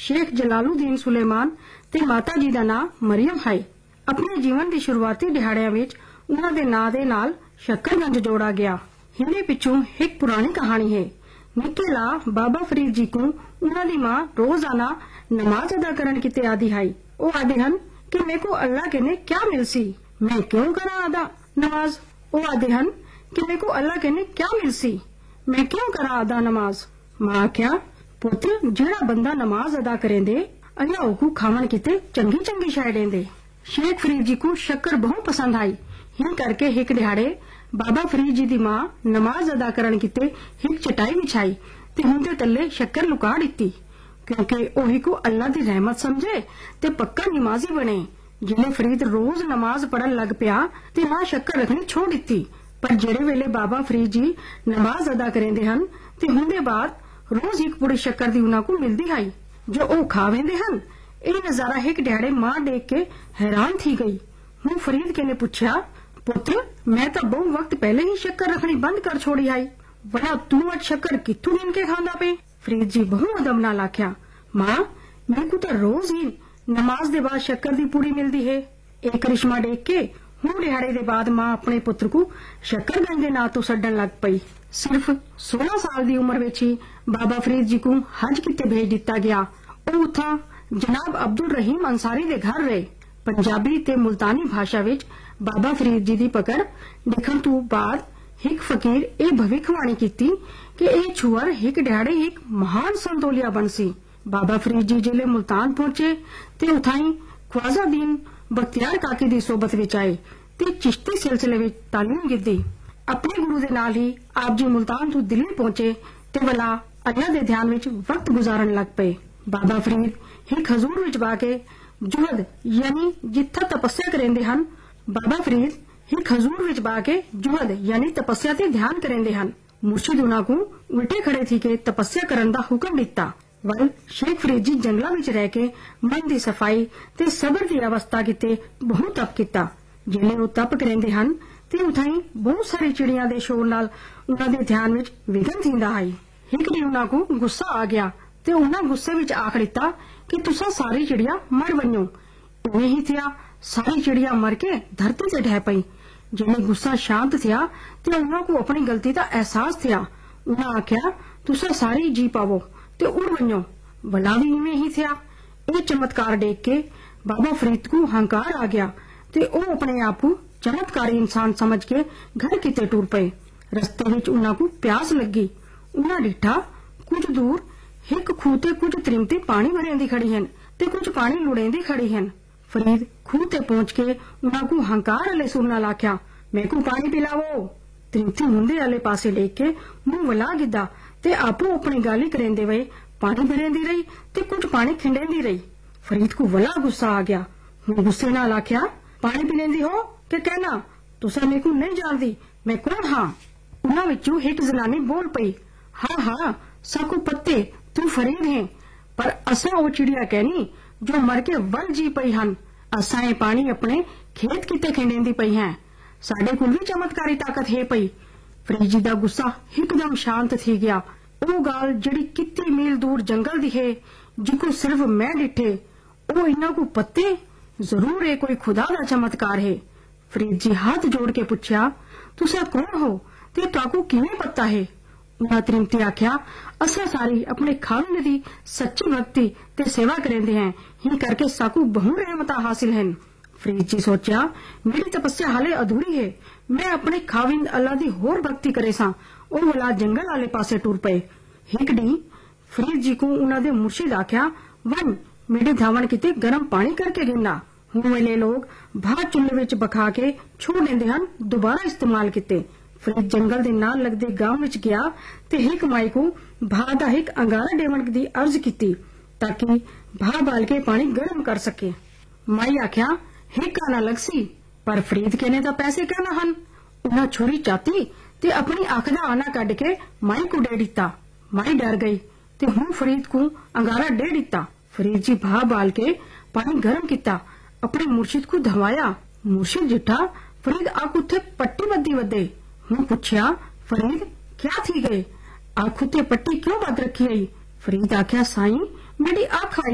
शेख जलालुद्दीन सुलेमान ते माता जी दा नाम मरियम है। अपने जीवन की शुरुआती दिहाड़ियां विच उन्हां दे नां दे नाल शक्करगंज जोड़ा गया। हिंदी पिछों एक पुरानी कहानी है। निके ला बाबा फरीद जी को उन्हां दी मां रोजाना नमाज अदा करन किते आदि है। ओ आदे हन कि मेरे को अल्लाह के ने क्या मिलसी, मैं क्यों करा अदा नमाज। ओ आदे हन कि मेरे को अल्लाह के ने क्या मिलसी, मैं क्यों करा अदा नमाज। मां आख्या, पुत्र जेड़ा बंदा नमाज अदा करेंदे अल्लाह को खावन किते चंगी चंगी शै देंदे। शेख फरीद जी को शक्कर बहुत पसंद आई। हिं करके एक दिहाड़े बाबा फरीद जी दी मां नमाज अदा करन किते एक चटाई बिछाई ते हुंदे तले शक्कर लुका दिती, क्योंकि ओही को अल्लाह दी रहमत समझे ते पक्का नमाजी बने। जिले फरीद रोज नमाज पढ़न लग पिया ते मां शक्कर रखनी छोड़ दिती। पर जेड़े वेले बाबा फरीद जी नमाज अदा करेंदे हन ते हुंदे बाद रोज एक पुड़ी शक्कर दी उन्हां को मिलदी आई जो ओ खा वेंदे हन। ਇਹ नजारा एक दिहाड़े मां देख के हैरान थी गई। हूं फरीद के ने पूछा, पुत्र मैं तो बहु वक्त पहले ही शक्कर रखनी बंद कर छोड़ी आई, भला तू अज शक्कर कित्थों गिन के खांदा पे। फरीद जी बहु अदब नाल आख्या, मां मेरे को तो रोज ही नमाज दे बाद शक्कर दी पूड़ी मिलदी है। एक करिश्मा देख के हूं दिहाड़े दे बाद मां अपने पुत्र को शक्करगंज दे नां तो छड्डन लग पई। सिर्फ 16 साल दी उम्र विच ही बाबा फरीद जी को हज किते भेज दिता गया। ਉਹ उथा जनाब अब्दुल रहीम अंसारी दे घर रहे। पंजाबी ते मुल्तानी भाषा विच बाबा फरीद जी दी पकड़ लिखण तो बाद एक फकीर ए भविखवाणी कीती कि ए छुअर एक दिहाड़े एक महान संतोलिया बनसी। बाबा फरीद जी जिले मुल्तान पहुंचे ते उथाई ख्वाजा दीन बख्तियार काकी दी सोबत विच आए ते चिश्ती सिलसिले विच तालीम गिद्दी। अपने गुरु दे नाल ही आप जी मुल्तान तो दिल्ली पहुंचे ते वला अल्लाह दे ध्यान विच वक्त गुजारन लग पे। बाबा फरीद एक हजूर विच बाके जुहद यानी जिथा तपस्या करेंदे हन। बाबा फरीद एक हजूर विच बाके जुहद यानी तपस्या ते ध्यान करेंदे हन। मुर्शिद उन्हां को उल्टे खड़े थी के तपस्या करन दा हुक्म दिता। वल शेख फरीद जी जंगला विच रह के मन दी सफाई ते सबर दी अवस्था किते बहुत तप किता। जिले वो तप करेंदे हन ते उठाई बहुत सारी चिड़ियां दे शोर नाल उन्हां दे ध्यान विच विघन थींदा आई। एक दिन उन्हां को गुस्सा आ गया ते उन्हां गुस्से विच आख दिता कि तुसा सारी चिड़िया मर वञो। इवें ही थिया, सारी चिड़िया मर के धरती से ढह पई। जिन्हें गुस्सा शांत थिया ते उन्हां को अपनी गलती दा एहसास थिया। उन्हां आख्या, तुसा सारी जी पावो ते उड़ वञो। भला भी इवें ही थिया। ये चमत्कार देख के बाबा फरीद को हंकार आ गया ते ओ अपने आप को चमत्कारी इंसान समझ के घर किते टुर पे। रस्ते विच उन्हां को प्यास लगी। उन्हां डिठा कुछ दूर एक खूह ते कुछ त्रिमती पानी भरेंदी खड़ी हन ते कुछ पानी लुड़ेंदी खड़ी हन। फरीद खूह ते पहुंच के उन्हां को हंकार वाले सुर नाल आख्या, मेरे को पानी पिलावो। त्रिमती हुंदे वाले पासे लेक के मुंह वला गिद्दा ते आपो अपनी गाली करेंदे वे पानी भरेंदी रही ते कुछ पानी खिंडेंदी रही। फरीद को वला गुस्सा आ गया। हूं गुस्से नाल आख्या, पानी पिलेंदी हो कि कहना तुसा मेरे को नहीं जानदी, मैं कौन हां। उन्हां विचों एक जनानी बोल पई, हाँ हाँ साकू पत्ते तू फरीद है, पर असा वो चिड़िया कहनी जो मर के वल जी पई हन। असा ये पानी अपने खेत किते खिंडेंदी पई है, साडे कोल भी चमत्कारी ताकत है पई। फरीद जी दा गुस्सा एकदम शांत थी गया। ओ गाल जड़ी कितनी मील दूर जंगल दी है जिको सिर्फ मैं डिठे, ओ इन्हां को पत्ते जरूर है कोई खुदा दा चमत्कार है। फरीद जी हाथ जोड़ के पूछया, तुसा कौन हो ते ताकू किवें पता है। उन्हां त्रिमती आख्या, असा सारी अपने खाविंद दी सच्ची भक्ति ते सेवा करेंदे हैं, ही करके साकू बहु रहमता हासिल हैं। फरीद जी सोचा, मेरी तपस्या हाले अधूरी है, मैं अपने खाविंद अल्लाह दी होर भक्ति करे सा। ओ वाला जंगल वाले पासे टुर पे। एक डी फरीद जी को उन्हां दे मुर्शिद आख्या, वन मेरे धावण किते गरम पानी करके गिनना। हुण वेले लोग भात चुल्हे विच बखा के छोड़ देंदे हन, दोबारा इस्तेमाल किते। फरीद जंगल दे नाल लगदे गांव विच गया ते एक माई को भा दा एक अंगारा देवण दी अर्ज कीती ताकि भा बाल के पानी गर्म कर सके। माई आख्या, एक आना लगसी, पर फरीद के ने तां पैसे कहना हन। उन्हां छुरी चाती ते अपनी अख दा आना कढ के माई को दे दिता। माई डर गई ते हुण फरीद को अंगारा दे दिता। फरीद जी भा बाल के पानी गर्म किता, अपने मुर्शिद को धवाया। मुर्शिद जिठा फरीद आख उत्थे पट्टी बद्दी वदे। हूं पूछया, फरीद क्या थी गए, आख उत्ते पट्टी क्यों बद रखी आई। फरीद आख्या, साईं मेरी अख आई